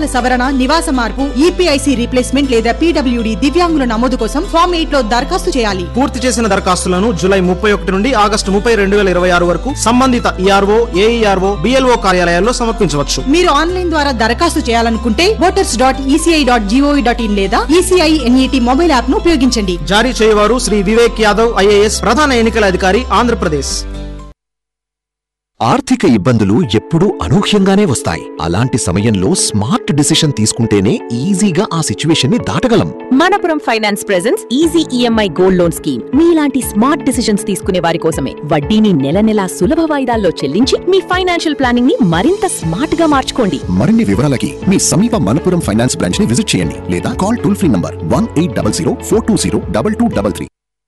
వివరాల సవరణ, నివాస మార్పు, ఈపీఐసి రీప్లేస్మెంట్ లేదా పీడబ్ల్యూడి దివ్యాంగుల నమోదు కోసం ఫామ్ 8 లో దరఖాస్తు చేయాలి. పూర్తి చేసిన దరఖాస్తులను జూలై 31 నుండి ఆగస్టు 30, 2026 వరకు సంబంధిత ఈఆర్ఓ, ఏఈఆర్ఓ, బిఎల్ఓ కార్యాలయాల్లో సమర్పించవచ్చు. మీరు ఆన్లైన్ ద్వారా దరఖాస్తు చేయాలనుకుంటే voters.eci.gov.in లేదా ఈసీఐ ఎన్ఈటీ మొబైల్ యాప్ ను ఉపయోగించండి. జారీ చేయవారు శ్రీ వివేక్ యాదవ్ ఐఏఎస్, ప్రధాన ఎన్నికల అధికారి, ఆంధ్రప్రదేశ్. ఆర్థిక ఇబ్బందులు ఎప్పుడూ అనూహ్యంగానే వస్తాయి. అలాంటి సమయంలో స్మార్ట్ డిసిషన్ తీసుకుంటేనే ఈజీగా ఆ సిచ్యువేషన్ ని దాటగలం. Manappuram finance presence easy EMI gold loan scheme మీలాంటి స్మార్ట్ డిసిషన్స్ తీసుకునే వారి కోసమే. వడ్డీని నెల నెలా సులభ వాయిదాల్లో చెల్లించి మీ ఫైనాన్షియల్ ప్లానింగ్ ని మరింత స్మార్ట్ గా మార్చుకోండి. మరిన్ని వివరాలకి మీ సమీప మనపురం ఫైనాన్స్ బ్రాంచ్ ని విజిట్ చేయండి లేదా call toll free number 1800 420 2233.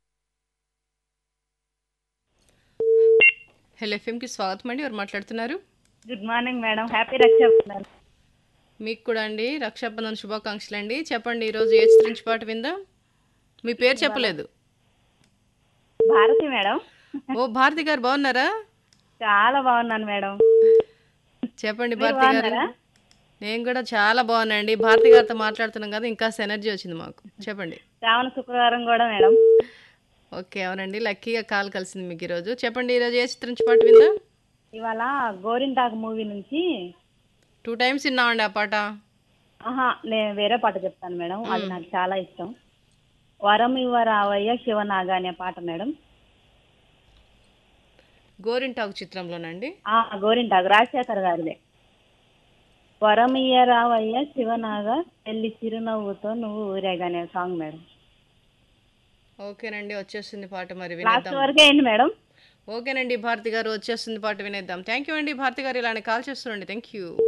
Hello ఎఫ్ఎంకి స్వాగతం అండి. ఎవరు మాట్లాడుతున్నారు? Good morning madam. Happy Rakshabandhan. మీకు కూడా అండి రక్షాబంధన్ శుభాకాంక్షలు అండి. చెప్పండి, ఈరోజు ఏ చిత్రం నుంచి పాట విందాం? మీ పేరు చెప్పలేదు. భారతి మేడం. ఓ భారతి గారు, బాగున్నారా? చాలా బాగున్నాను మేడం. చెప్పండి మీరు భారతి గారు. బాగున్నారా? నేను కూడా చాలా బాగున్నాండి. భారతి గారితో మాట్లాడుతున్నాం కదా, ఇంకా ఎనర్జీ వచ్చింది మాకు. చెప్పండి. శ్రావణ శుక్రవారం కూడా మేడం. ఓకే, అవునండి, లక్కీగా కాల్ కలిసింది మీకు ఈరోజు. చెప్పండి, ఈరోజు ఏ చిత్రం నుంచి పాట విందాం? ఇవాళ గోరింటాకు మూవీ నుంచి 2 times విన్నామండి ఆ పాట. నేను వేరే పాట చెప్తాను మేడం. అది నాకు చాలా ఇష్టం. వరం ఇవ్వరావయ్య శివనాగ అనే పాట మేడం. గోరింటాకు చిత్రంలోనండి. గోరింటాకు రాజశేఖర్ గారిదే. వరం ఇయ్యరావయ్య శివనాగ పెళ్లి చిరునవ్వుతో నువ్వు ఊరేగా అనే సాంగ్ మేడం. ఓకేనండి, వచ్చేస్తుంది పాట, మరి లాస్ట్ వినేద్దాం. వరకే అయింది మేడం. ఓకేనండి భారతి గారు, వచ్చేస్తుంది పాట, వినేద్దాం. థ్యాంక్ యూ అండి భారతి గారు, ఇలానే కాల్ చేస్తుండండి. Thank you.